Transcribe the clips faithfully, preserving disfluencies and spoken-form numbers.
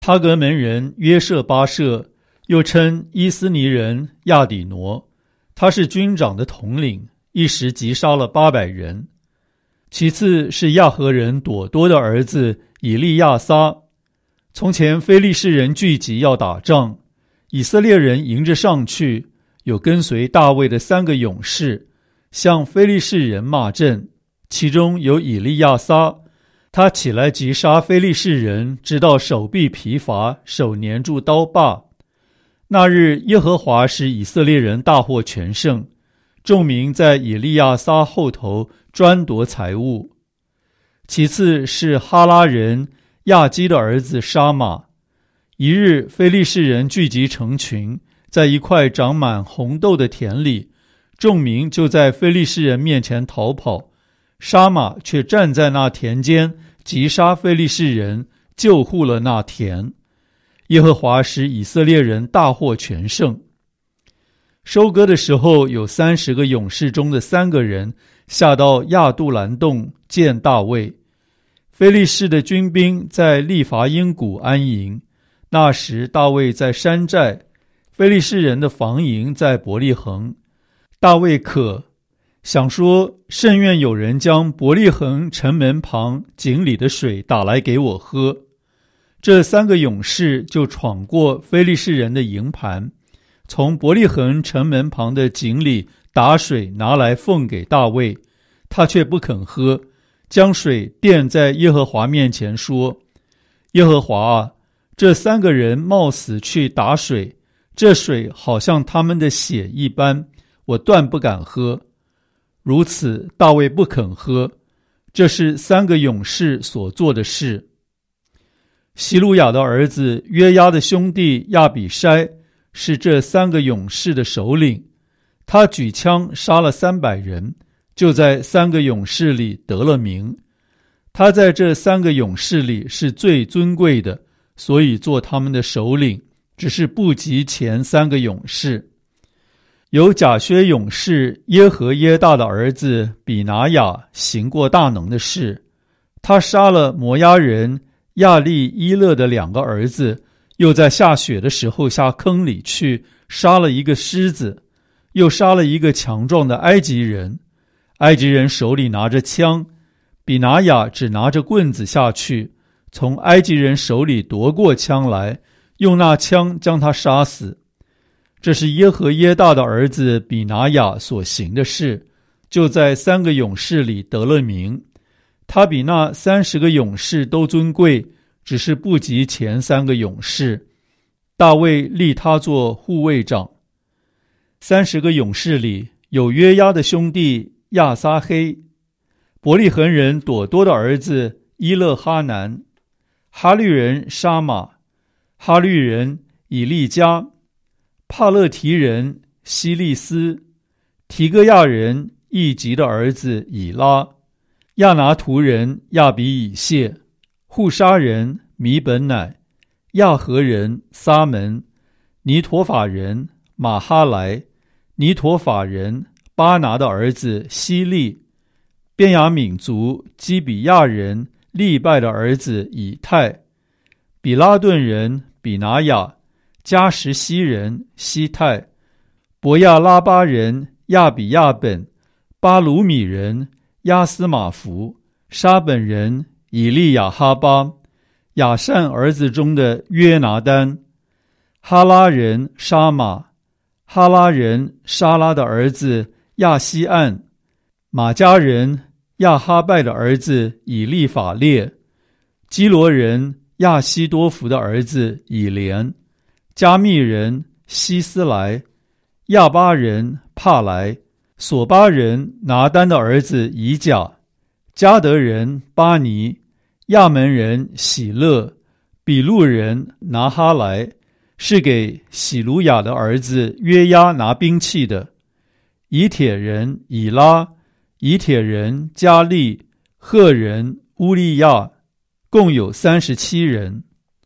哈格门人约舍巴舍，又称伊斯尼人亚底挪，他是军长的统领，一时击杀了八百人。其次是亚和人朵多的儿子以利亚撒。从前非利士人聚集要打仗，以色列人迎着上去，有跟随大卫的三个勇士向非利士人骂阵，其中有以利亚撒，他起来击杀非利士人，直到手臂疲乏，手粘住刀把。那日耶和华使以色列人大获全胜，众民在以利亚撒后头专夺财物。其次是哈拉人亚基的儿子沙马。一日非利士人聚集成群，在一块长满红豆的田里，众民就在非利士人面前逃跑，沙马却站在那田间，击杀非利士人，救护了那田。耶和华使以色列人大获全胜。收割的时候，有三十个勇士中的三个人下到亚杜兰洞见大卫。非利士的军兵在利伐因谷安营，那时大卫在山寨，非利士人的防营在伯利恒。大卫渴，想说，甚愿有人将伯利恒城门旁井里的水打来给我喝。这三个勇士就闯过非利士人的营盘，从伯利恒城门旁的井里打水拿来奉给大卫，他却不肯喝，将水奠在耶和华面前说：耶和华啊，这三个人冒死去打水，这水好像他们的血一般，我断不敢喝。如此大卫不肯喝，这是三个勇士所做的事。希鲁雅的儿子约押的兄弟亚比筛是这三个勇士的首领，他举枪杀了三百人，就在三个勇士里得了名。他在这三个勇士里是最尊贵的，所以做他们的首领，只是不及前三个勇士。有甲薛勇士耶和耶大的儿子比拿雅行过大能的事，他杀了摩押人亚利伊勒的两个儿子，又在下雪的时候下坑里去杀了一个狮子，又杀了一个强壮的埃及人。埃及人手里拿着枪，比拿雅只拿着棍子下去，从埃及人手里夺过枪来，用那枪将他杀死。这是耶和耶大的儿子比拿雅所行的事，就在三个勇士里得了名。他比那三十个勇士都尊贵，只是不及前三个勇士。大卫立他做护卫长。三十个勇士里有约押的兄弟亚撒黑，伯利恒人朵多的儿子伊勒哈南，哈律人沙马，哈律人以利加，帕勒提人希利斯，提戈亚人易吉的儿子以拉，亚拿图人亚比以谢，户沙人米本乃，亚和人撒门，尼陀法人马哈莱，尼陀法人巴拿的儿子希利，便雅悯族基比亚人利拜的儿子以太，比拉顿人比拿雅，加什西人西泰，伯亚拉巴人亚比亚本，巴鲁米人亚斯马福，沙本人以利亚哈巴，亚善儿子中的约拿丹，哈拉人沙马，哈拉人沙拉的儿子亚西岸，马加人亚哈拜的儿子以利法列，基罗人亚西多福的儿子以连，加密人希斯莱，亚巴人帕莱，索巴人拿丹的儿子以甲，加德人巴尼，亚门人喜乐，比路人拿哈莱，是给喜鲁雅的儿子约押拿兵器的。以铁人以拉，以铁人加利，赫人乌利亚，共有三十七人。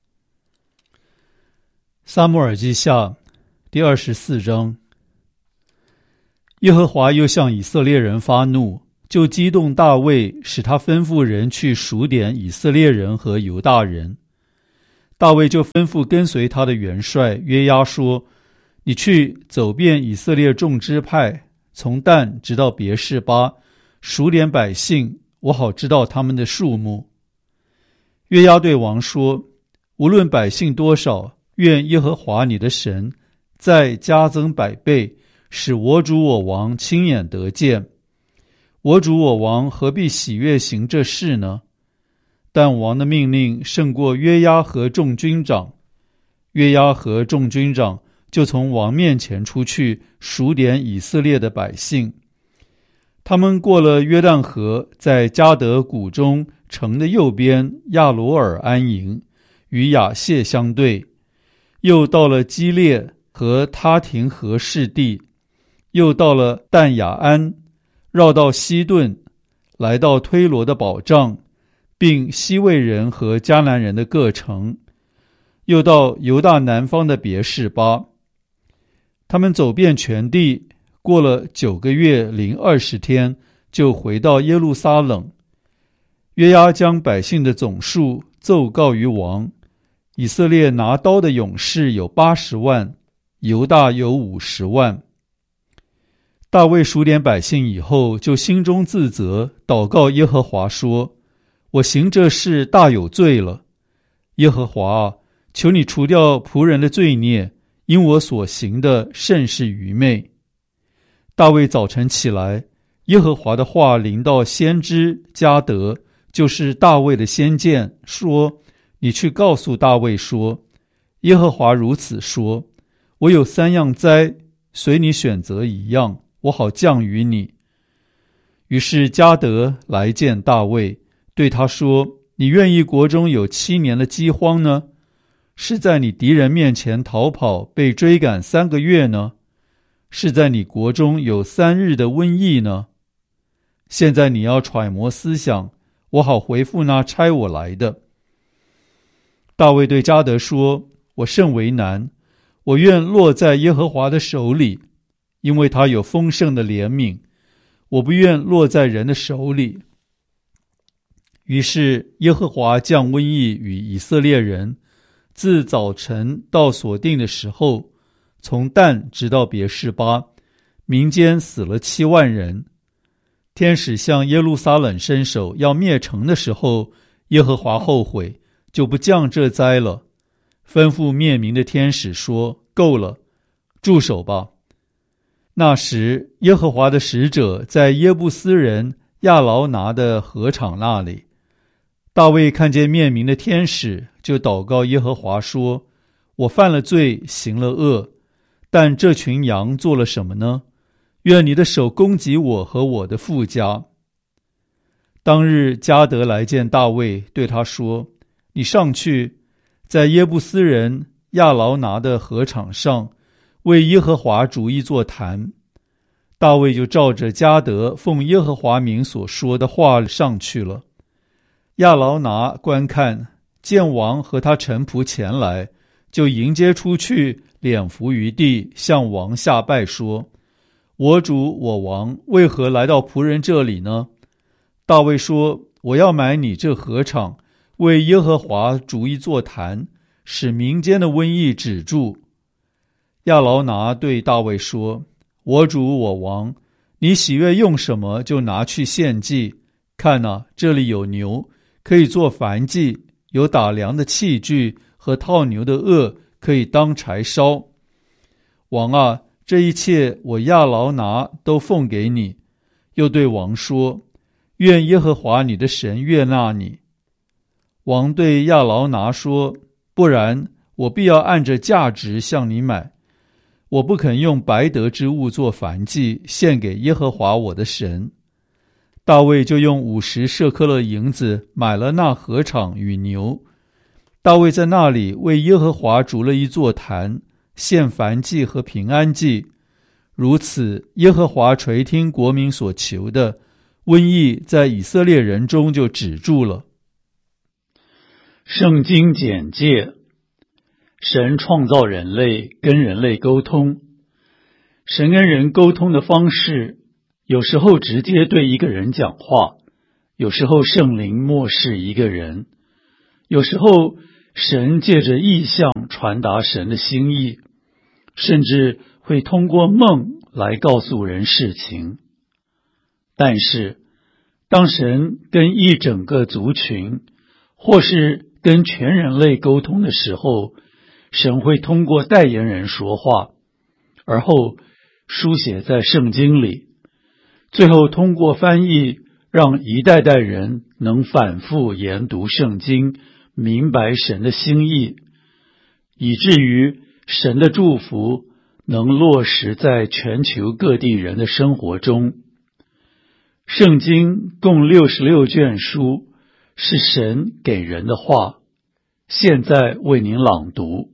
撒母耳记下第二十四章。耶和华又向以色列人发怒，就激动大卫，使他吩咐人去数点以色列人和犹大人。 大卫就吩咐跟随他的元帅约押说：你去走遍以色列众支派，从但直到别是巴，数点百姓，我好知道他们的数目。约押对王说：无论百姓多少，愿耶和华你的神再加增百倍，使我主我王亲眼得见。我主我王何必喜悦行这事呢？但王的命令胜过约押和众军长。约押和众军长就从王面前出去，数点以色列的百姓。他们过了约旦河，在迦得谷中城的右边亚罗尔安营，与亚谢相对。又到了基列和他廷和士地，又到了但雅安，绕到西顿，来到推罗的保障，并西魏人和迦南人的各城，又到犹大南方的别是巴。他们走遍全地，过了九个月零二十天，就回到耶路撒冷。约押将百姓的总数奏告于王。以色列拿刀的勇士有八十万，犹大有五十万。大卫数点百姓以后，就心中自责，祷告耶和华说：我行这事大有罪了。耶和华啊，求你除掉仆人的罪孽，因我所行的甚是愚昧。大卫早晨起来，耶和华的话临到先知迦得，就是大卫的先见，说：你去告诉大卫说，耶和华如此说，我有三样灾，随你选择一样，我好降于你。于是迦得来见大卫，对他说：你愿意国中有七年的饥荒呢？是在你敌人面前逃跑，被追赶三个月呢？是在你国中有三日的瘟疫呢？现在你要揣摩思想，我好回复那差我来的。大卫对迦得说：我甚为难，我愿落在耶和华的手里，因为他有丰盛的怜悯，我不愿落在人的手里。于是耶和华降瘟疫与以色列人，自早晨到所定的时候，从但直到别是巴，民间死了七万人。天使向耶路撒冷伸手要灭城的时候，耶和华后悔，就不降这灾了，吩咐灭民的天使说：够了，住手吧。那时耶和华的使者在耶布斯人亚劳拿的禾场那里，大卫看见灭民的天使，就祷告耶和华说：我犯了罪，行了恶，但这群羊做了什么呢？愿你的手攻击我和我的父家。当日迦得来见大卫，对他说：你上去，在耶布斯人亚劳拿的禾场上，为耶和华筑一座坛。大卫就照着迦得奉耶和华名所说的话上去了。亚劳拿观看，见王和他臣仆前来，就迎接出去，脸伏于地，向王下拜说：我主我王为何来到仆人这里呢？大卫说：我要买你这禾场，为耶和华筑一座坛，使民间的瘟疫止住。亚劳拿对大卫说：我主我王，你喜悦用什么就拿去献祭。看哪，这里有牛，可以做燔祭，有打粮的器具和套牛的轭，可以当柴烧。王啊，这一切我亚劳拿都奉给你。又对王说：愿耶和华你的神悦纳你。王对亚劳拿说：不然，我必要按着价值向你买。我不肯用白得之物做燔祭，献给耶和华我的神。大卫就用五十舍客勒银子买了那禾场与牛。大卫在那里为耶和华筑了一座坛，献燔祭和平安祭。如此，耶和华垂听国民所求的，瘟疫在以色列人中就止住了。圣经简介：神创造人类，跟人类沟通。神跟人沟通的方式，有时候直接对一个人讲话，有时候圣灵默示一个人，有时候神借着异象传达神的心意，甚至会通过梦来告诉人事情。但是，当神跟一整个族群，或是跟全人类沟通的时候，神会通过代言人说话，而后书写在圣经里，最后通过翻译，让一代代人能反复研读圣经，明白神的心意，以至于神的祝福能落实在全球各地人的生活中。圣经共六十六卷书，是神给人的话，现在为您朗读。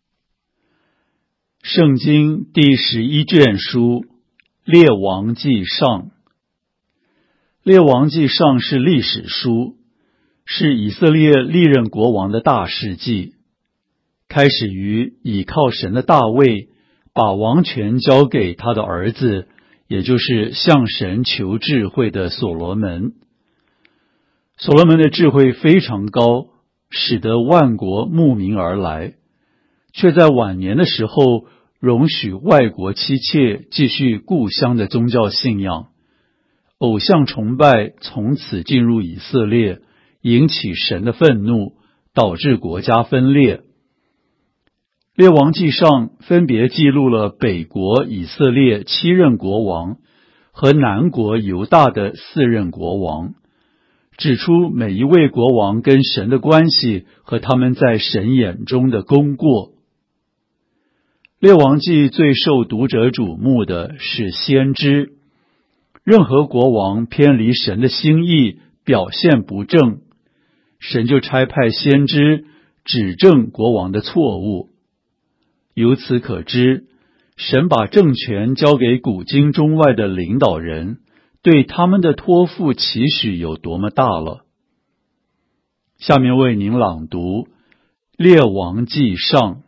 圣经第十一卷书，列王纪上。列王纪上是历史书，是以色列历任国王的大事记，开始于倚靠神的大卫，把王权交给他的儿子，也就是向神求智慧的所罗门。所罗门的智慧非常高，使得万国慕名而来，却在晚年的时候容许外国妻妾继续故乡的宗教信仰，偶像崇拜从此进入以色列，引起神的愤怒，导致国家分裂。列王纪上分别记录了北国以色列七任国王和南国犹大的四任国王，指出每一位国王跟神的关系和他们在神眼中的功过。列王纪最受读者瞩目的是先知，任何国王偏离神的心意，表现不正，神就差派先知指正国王的错误。由此可知，神把政权交给古今中外的领导人，对他们的托付期许有多么大了。下面为您朗读列王纪上。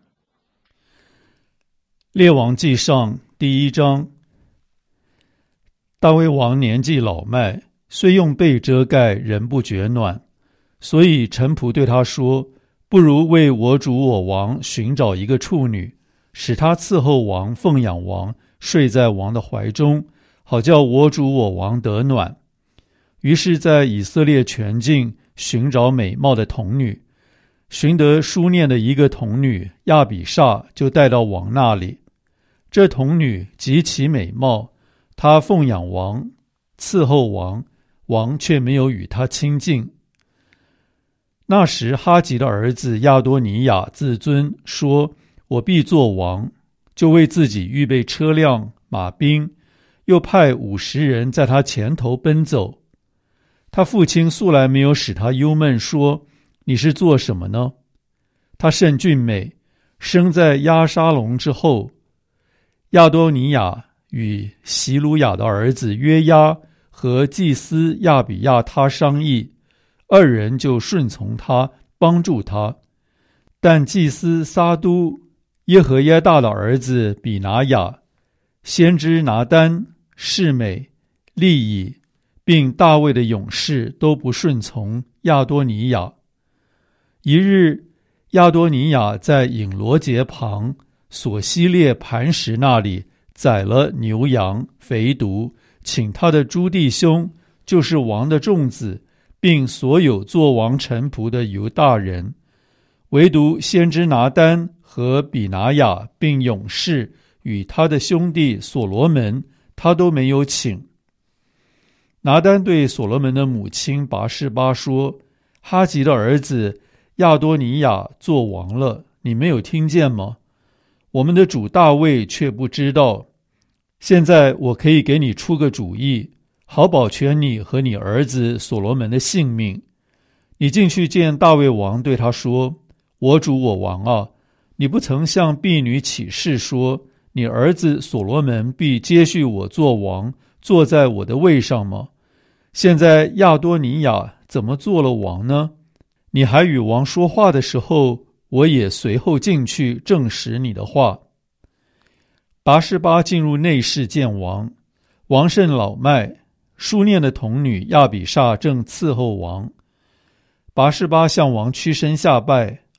列王纪上第一章。大卫王年纪老迈，虽用被遮盖，仍不觉暖，所以臣仆对他说，不如为我主我王寻找一个处女，使他伺候王，奉养王，睡在王的怀中，好叫我主我王得暖。于是在以色列全境寻找美貌的童女，寻得书念的一个童女亚比煞，就带到王那里。这童女极其美貌，她奉养王，伺候王，王却没有与她亲近。那时哈吉的儿子亚多尼亚自尊，说，我必做王，就为自己预备车辆马兵，又派五十人在他前头奔走。他父亲素来没有使他忧闷，说，你是做什么呢？他甚俊美，生在押沙龙之后。亚多尼亚与席鲁雅的儿子约押和祭司亚比亚他商议，二人就顺从他，帮助他。但祭司撒都、耶和耶大的儿子比拿雅、先知拿单、示美、利以，并大卫的勇士都不顺从亚多尼亚。一日，亚多尼亚在隐罗节旁索西列磐石那里宰了牛羊肥犊，请他的诸弟兄，就是王的众子，并所有做王臣仆的犹大人，唯独先知拿单和比拿雅并勇士与他的兄弟所罗门，他都没有请。拿单对所罗门的母亲拔示巴说，哈吉的儿子亚多尼亚做王了，你没有听见吗？我们的主大卫却不知道。现在我可以给你出个主意，好保全你和你儿子所罗门的性命。你进去见大卫王，对他说，我主我王啊，你不曾向婢女起誓说，你儿子所罗门必接续我做王，坐在我的位上吗？现在亚多尼亚怎么做了王呢？你还与王说话的时候，我也随后进去证实你的话。拔示巴进入内室见王，王甚老迈，书念的童女亚比煞正伺候王。拔示巴向王屈身下拜，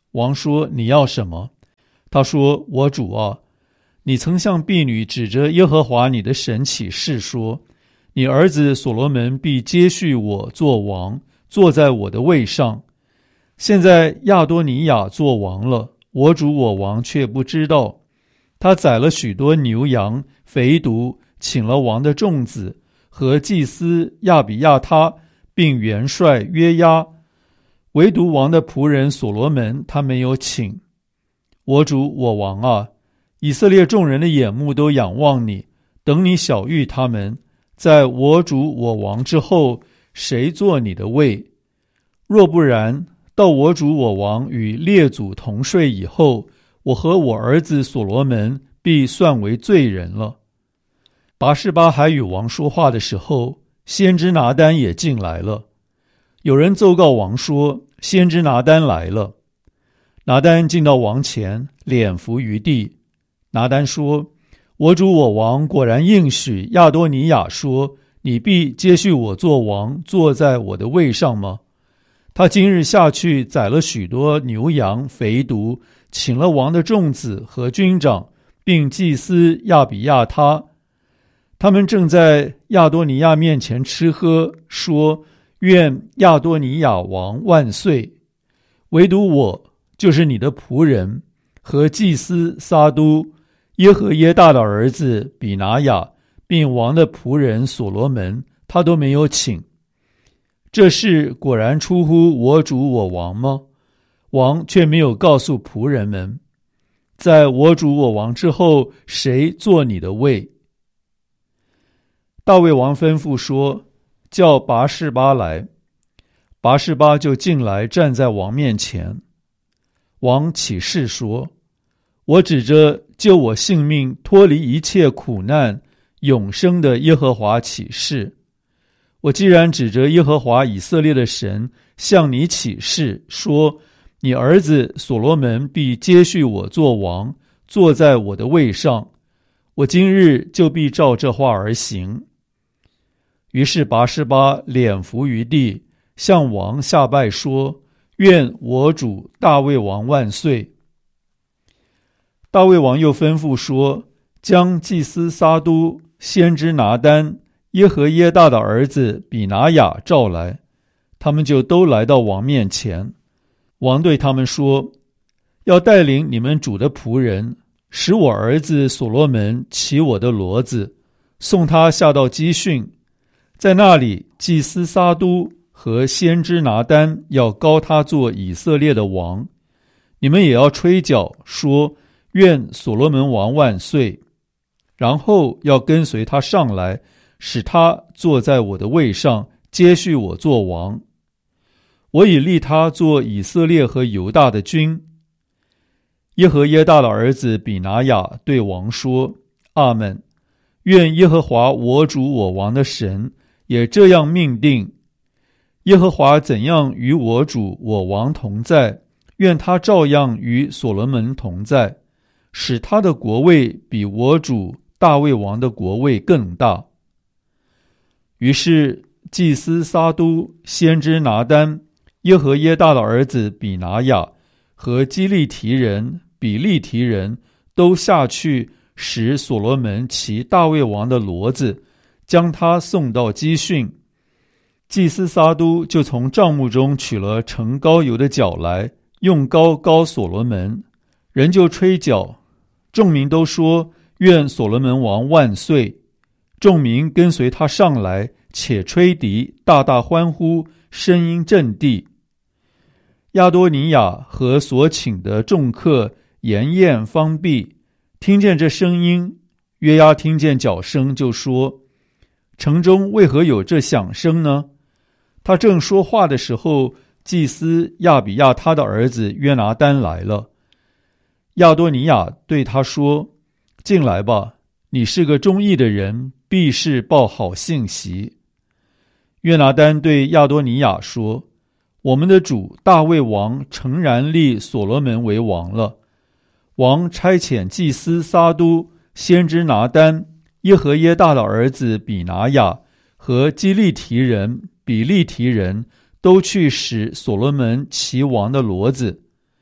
王说：你要什么？他说：我主啊，你曾向婢女指着耶和华你的神起誓说，你儿子所罗门必接续我做王，坐在我的位上。现在亚多尼雅做王了，我主我王却不知道。他宰了许多牛羊肥犊，请了王的众子和祭司亚比亚他，并元帅约押，唯独王的仆人所罗门他没有请。我主我王啊，以色列众人的眼目都仰望你，等你晓谕他们，在我主我王之后，谁做你的位？若不然，到我主我王与列祖同睡以后，我和我儿子所罗门必算为罪人了。拔示巴还与王说话的时候，先知拿单也进来了。有人奏告王说，先知拿单来了。拿单进到王前，脸伏于地。拿单说：我主我王果然应许亚多尼雅说，你必接续我做王，坐在我的位上吗？他今日下去宰了许多牛羊肥犊，请了王的众子和军长，并祭司亚比亚他。他们正在亚多尼亚面前吃喝，说：愿亚多尼雅王万岁！唯独我，就是你的仆人和祭司撒都、耶和耶大的儿子比拿雅，并王的仆人所罗门，他都没有请。这事果然出乎我主我王吗？王却没有告诉仆人们，在我主我王之后，谁做你的位？大卫王吩咐说，叫拔示巴来。拔示巴就进来，站在王面前。王起誓说：我指着救我性命脱离一切苦难永生的耶和华起誓，我既然指着耶和华以色列的神向你起誓说，你儿子所罗门必接续我做王，坐在我的位上，我今日就必照这话而行。于是拔示巴脸伏于地，向王下拜说：愿我主大卫王万岁！大卫王又吩咐说，将祭司撒都、先知拿单、耶和耶大的儿子比拿雅召来，他们就都来到王面前。王对他们说：要带领你们主的仆人，使我儿子所罗门骑我的骡子，送他下到基训。在那里，祭司撒都和先知拿单要膏他做以色列的王。你们也要吹角，说：愿所罗门王万岁！然后要跟随他上来，使他坐在我的位上，接续我做王。我已立他做以色列和犹大的君。耶和耶大的儿子比拿雅对王说：阿们！愿耶和华我主我王的神也这样命定。耶和华怎样与我主我王同在，愿他照样与所罗门同在，使他的国位比我主大卫王的国位更大。于是祭司撒都、先知拿单、耶和耶大的儿子比拿雅和基利提人、比利提人都下去，使所罗门骑大卫王的骡子，将他送到基训。祭司撒都就从帐幕中取了盛膏油的角来，用膏膏所罗门，人就吹角，众民都说：愿所罗门王万岁！众民跟随他上来，且吹笛，大大欢呼，声音震地。亚多尼雅和所请的众客筵宴方毕，听见这声音，约押听见角声，就说：城中为何有这响声呢？他正说话的时候，祭司亚比亚他的儿子约拿单来了。亚多尼雅对他说：进来吧，你是个忠义的人，必是报好信息。约拿单对亚多尼雅说：我们的主大卫王诚然立所罗门为王了。王差遣祭司撒都、先知拿单、耶和耶大的儿子比拿雅和基利提人、比利提人都去使所罗门骑王的骡子。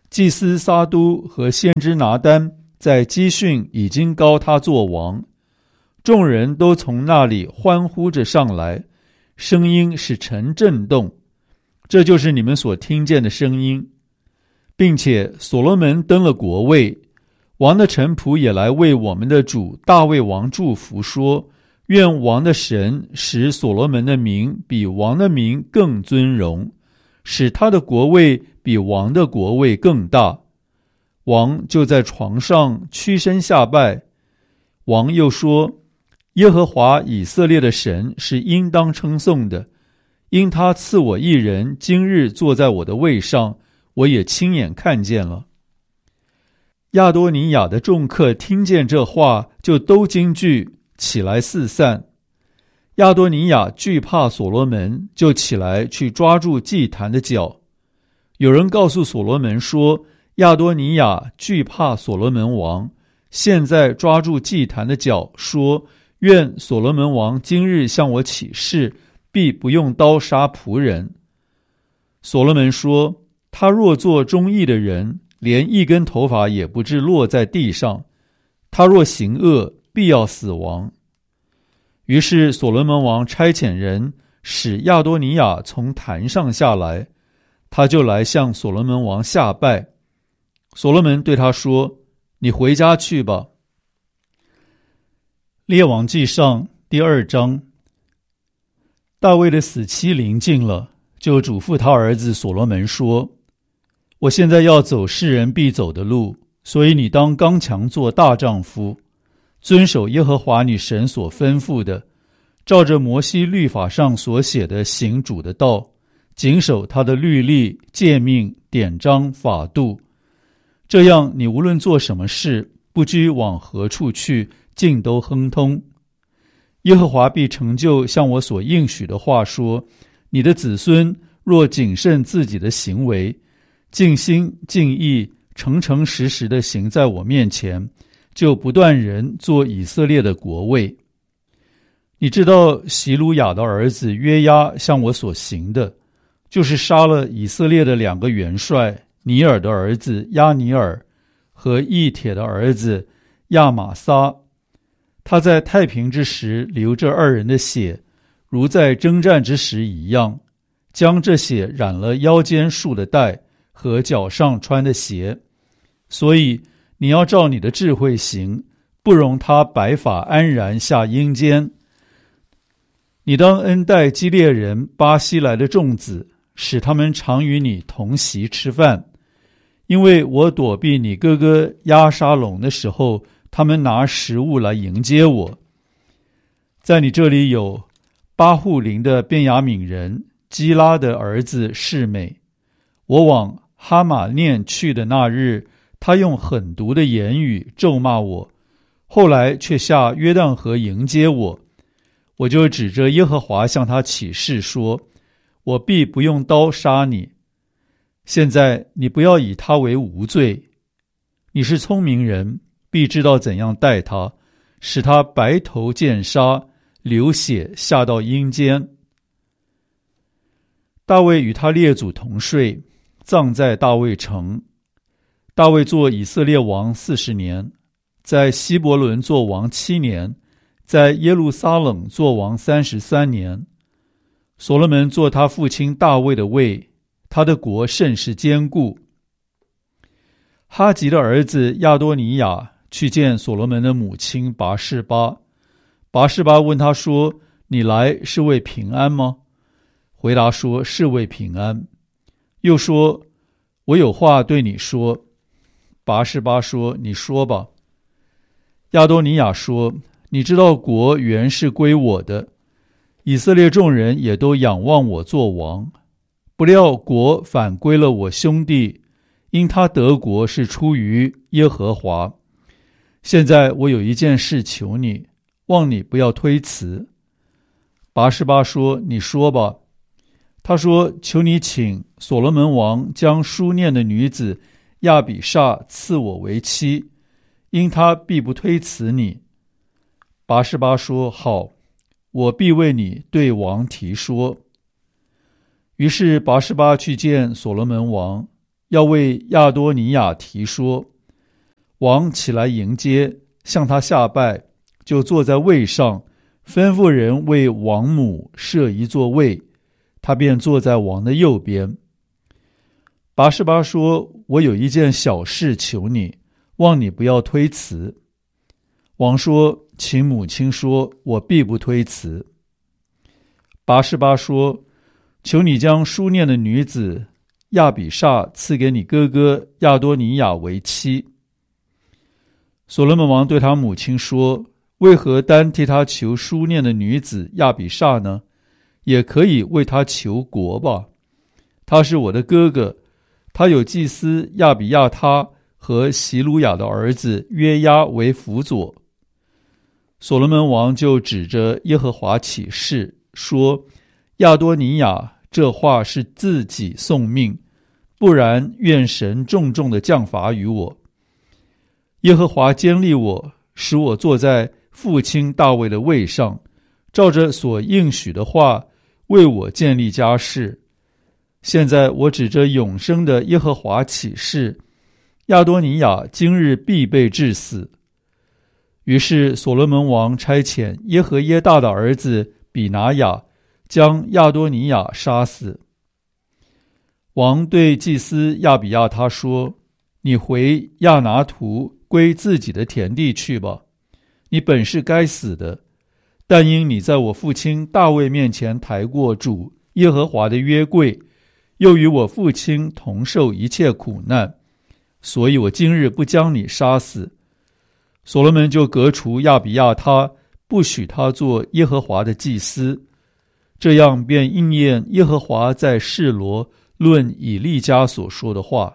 祭司撒都和先知拿单在基训已经膏他做王，众人都从那里欢呼着上来，声音使城震动，这就是你们所听见的声音。并且所罗门登了国位，王的臣仆也来为我们的主大卫王祝福，说：愿王的神使所罗门的名比王的名更尊荣，使他的国位比王的国位更大。王就在床上屈身下拜。王又说：耶和华以色列的神是应当称颂的，因他赐我一人今日坐在我的位上，我也亲眼看见了。亚多尼亚的众客听见这话，就都惊惧，起来四散。亚多尼亚惧怕所罗门，就起来去抓住祭坛的脚。有人告诉所罗门说，亚多尼亚惧怕所罗门王，现在抓住祭坛的脚，说：愿所罗门王今日向我起誓，必不用刀杀仆人。所罗门说：他若做忠义的人，连一根头发也不致落在地上；他若行恶，必要死亡。于是所罗门王差遣人使亚多尼亚从坛上下来，他就来向所罗门王下拜。所罗门对他说：你回家去吧。列王纪上第二章。大卫的死期临近了，就嘱咐他儿子所罗门说：我现在要走世人必走的路，所以你当刚强做大丈夫，遵守耶和华你神所吩咐的，照着摩西律法上所写的行主的道，谨守他的律例、诫命、典章、法度。这样你无论做什么事，不拘往何处去，尽都亨通。耶和华必成就像我所应许的话，说：你的子孙若谨慎自己的行为，尽心尽意诚诚实实地行在我面前，就不断人做以色列的国位。你知道席鲁雅的儿子约押向我所行的，就是杀了以色列的两个元帅，尼尔的儿子亚尼尔和义铁的儿子亚玛撒。他在太平之时流这二人的血，如在征战之时一样，将这血染了腰间束的带和脚上穿的鞋。所以你要照你的智慧行，不容他白发安然下阴间。你当恩待基列人巴西来的众子，使他们常与你同席吃饭，因为我躲避你哥哥押沙龙的时候，他们拿食物来迎接我。在你这里有巴户林的便雅悯人基拉的儿子示每。我往哈马念去的那日，他用狠毒的言语咒骂我，后来却下约旦河迎接我。我就指着耶和华向他起誓说：我必不用刀杀你。现在你不要以他为无罪，你是聪明人，必知道怎样待他，使他白头见杀，流血下到阴间。大卫与他列祖同睡，葬在大卫城。大卫做以色列王四十年，在希伯伦做王七年，在耶路撒冷做王三十三年。所罗门做他父亲大卫的位，他的国甚是坚固。哈吉的儿子亚多尼亚去见所罗门的母亲拔示巴。拔示巴问他说：你来是为平安吗？回答说：是为平安。又说：我有话对你说。拔示巴说：你说吧。亚多尼亚说：你知道国原是归我的，以色列众人也都仰望我做王，不料国反归了我兄弟，因他得国是出于耶和华。现在我有一件事求你，望你不要推辞。拔示巴说：你说吧。他说：求你请所罗门王将书念的女子亚比煞赐我为妻，因他必不推辞你。拔示巴说：好，我必为你对王提说。于是拔示巴去见所罗门王， 要为亚多尼雅提说。王起来迎接，向他下拜，就坐在位上，吩咐人为王母设一座位，他便坐在王的右边。拔示巴说：我有一件小事求你，望你不要推辞。王说：请母亲说，我必不推辞。拔示巴说：求你将书念的女子亚比煞赐给你哥哥亚多尼雅为妻。所罗门王对他母亲说：为何单替他求书念的女子亚比煞呢？也可以为他求国吧。他是我的哥哥，他有祭司亚比亚他和席鲁雅的儿子约押为辅佐。所罗门王就指着耶和华起誓说：亚多尼雅这话是自己送命，不然愿神重重的降罚于我。耶和华坚立我，使我坐在父亲大卫的位上，照着所应许的话为我建立家室。现在我指着永生的耶和华起誓，亚多尼雅今日必被治死。于是所罗门王差遣耶和耶大的儿子比拿雅将亚多尼雅杀死。王对祭司亚比亚他说：你回亚拿图归自己的田地去吧，你本是该死的，但因你在我父亲大卫面前抬过主耶和华的约柜，又与我父亲同受一切苦难，所以我今日不将你杀死。所罗门就革除亚比亚他，不许他做耶和华的祭司，这样便应验耶和华在示罗论以利家所说的话。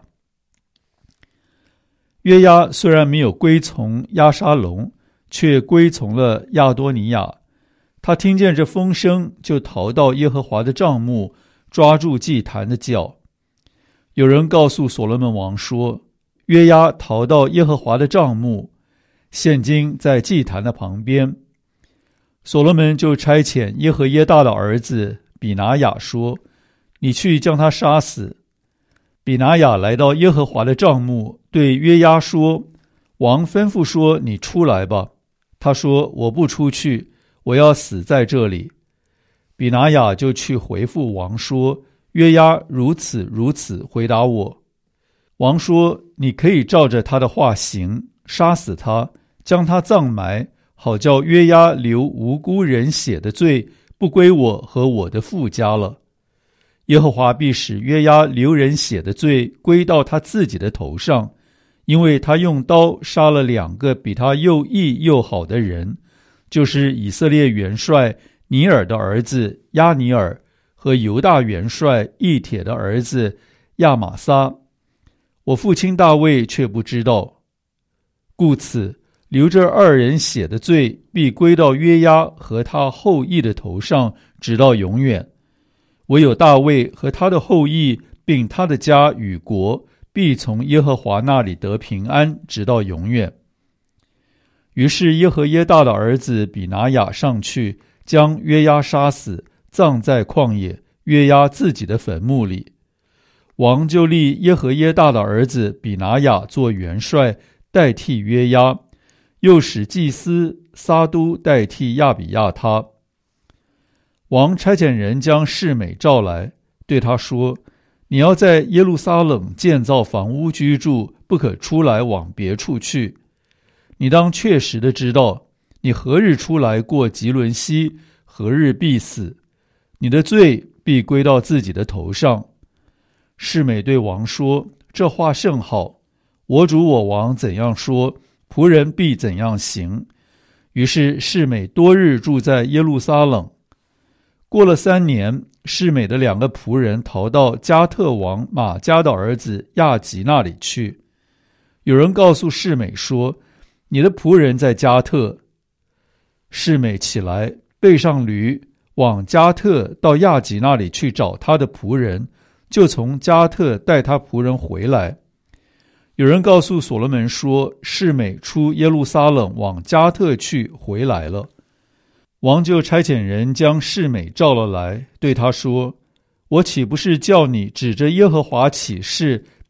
约押虽然没有归从押沙龙，却归从了亚多尼雅。他听见这风声，就逃到耶和华的帐幕，抓住祭坛的脚。有人告诉所罗门王说：约押逃到耶和华的帐幕，现今在祭坛的旁边。所罗门就差遣耶和耶大的儿子比拿雅说：你去将他杀死。比拿雅来到耶和华的帐幕，对约押说：王吩咐说，你出来吧。他说：我不出去，我要死在这里。比拿雅就去回复王说：约押如此如此回答我。王说：你可以照着他的话行，杀死他，将他葬埋，好叫约押流无辜人血的罪不归我和我的父家了。耶和华必使约押流人血的罪归到他自己的头上，因为他用刀杀了两个比他又义又好的人，就是以色列元帅尼尔的儿子亚尼尔和犹大元帅以铁的儿子亚玛撒。我父亲大卫却不知道，故此流着二人血的罪必归到约押和他后裔的头上，直到永远。唯有大卫和他的后裔并他的家与国必从耶和华那里得平安，直到永远。于是耶和耶大的儿子比拿雅上去，将约押杀死，葬在旷野约押自己的坟墓里。王就立耶和耶大的儿子比拿雅做元帅，代替约押，又使祭司撒都代替亚比亚他。王差遣人将示每召来，对他说：你要在耶路撒冷建造房屋居住，不可出来往别处去。你当确实的知道，你何日出来过吉伦西，何日必死，你的罪必归到自己的头上。示每对王说：这话甚好，我主我王怎样说，仆人必怎样行。于是示每多日住在耶路撒冷。过了三年，示每的两个仆人逃到加特王马加的儿子亚吉那里去。有人告诉示每说：你的仆人在加特。示每起来，背上驴，往加特到亚吉那里去找他的仆人，就从加特带他仆人回来。有人告诉所罗门说：示每出耶路撒冷往加特去，回来了。王就差遣人将示每召了来，对他说：我岂不是叫你指着耶和华起誓，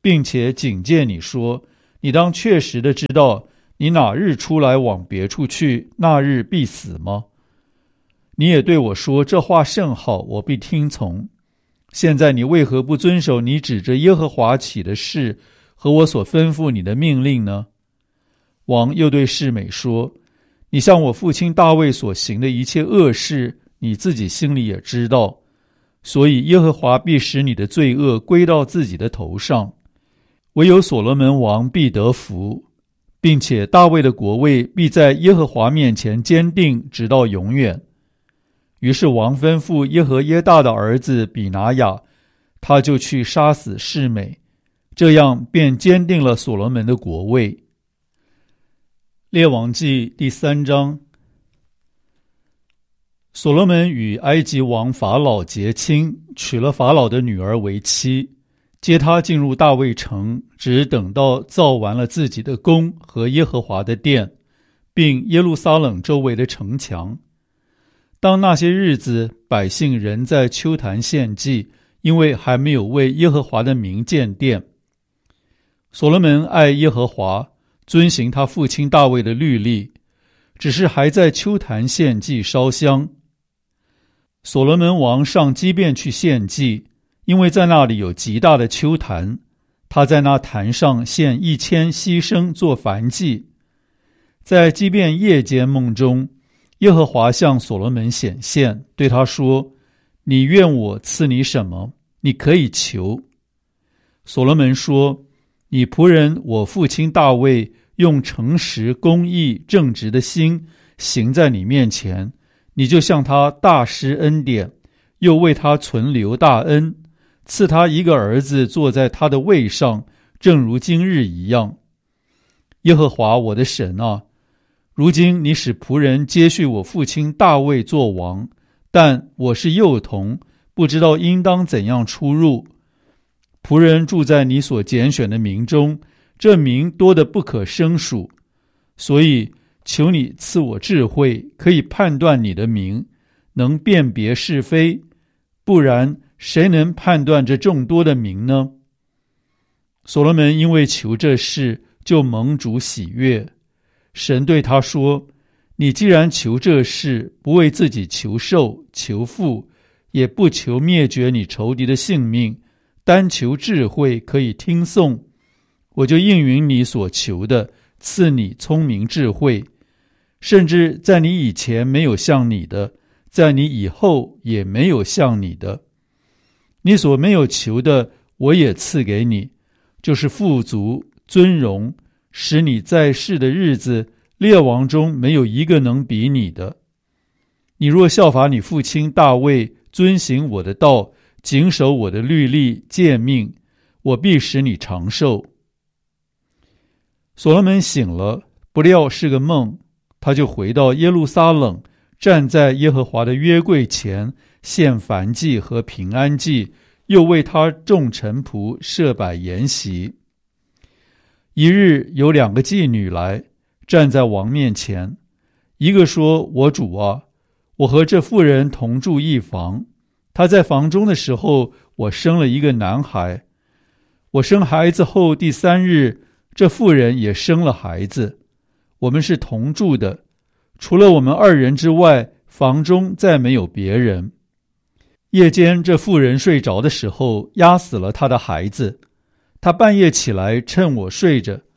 并且警戒你说，你当确实的知道，你哪日出来往别处去，那日必死吗？你也对我说，这话甚好，我必听从。现在你为何不遵守你指着耶和华起的誓和我所吩咐你的命令呢？王又对示每说，你向我父亲大卫所行的一切恶事，你自己心里也知道，所以耶和华必使你的罪恶归到自己的头上，唯有所罗门王必得福，并且大卫的国位必在耶和华面前坚定，直到永远。于是王吩咐耶和耶大的儿子比拿雅，他就去杀死示每，这样便坚定了所罗门的国位。列王记第三章。所罗门与埃及王法老结亲，娶了法老的女儿为妻，接他进入大卫城，只等到造完了自己的宫和耶和华的殿，并耶路撒冷周围的城墙。当那些日子，百姓仍在丘坛献祭，因为还没有为耶和华的名建殿。所罗门爱耶和华，遵行他父亲大卫的律例，只是还在丘坛献祭烧香。所罗门王上基遍去献祭，因为在那里有极大的丘坛，他在那坛上献一千牺牲做燔祭。在基遍夜间梦中，耶和华向所罗门显现，对他说，你愿我赐你什么？你可以求。所罗门说，你仆人我父亲大卫用诚实、公义、正直的心行在你面前，你就向他大施恩典，又为他存留大恩，赐他一个儿子坐在他的位上，正如今日一样。耶和华我的神啊，如今你使仆人接续我父亲大卫做王，但我是幼童，不知道应当怎样出入。仆人住在你所拣选的民中，这民多得不可胜数，所以求你赐我智慧，可以判断你的名，能辨别是非，不然谁能判断这众多的名呢？所罗门因为求这事，就蒙主喜悦。神对他说，你既然求这事，不为自己求寿求富，也不求灭绝你仇敌的性命，单求智慧可以听颂，我就应允你所求的，赐你聪明智慧，甚至在你以前没有像你的，在你以后也没有像你的。你所没有求的，我也赐给你，就是富足、尊荣，使你在世的日子，列王中没有一个能比你的。你若效法你父亲大卫，遵行我的道，谨守我的律例诫命，我必使你长寿。所罗门醒了，不料是个梦，他就回到耶路撒冷，站在耶和华的约柜前，献燔祭和平安祭，又为他众臣仆设摆筵席。一日有两个妓女来，站在王面前，一个说，我主啊，我和这妇人同住一房，她在房中的时候，我生了一个男孩。我生孩子后第三日，这妇人也生了孩子，我们是同住的，除了我们二人之外，房中再没有别人。夜间这妇人睡着的时候，压死了她的孩子。她半夜起来，趁我睡着，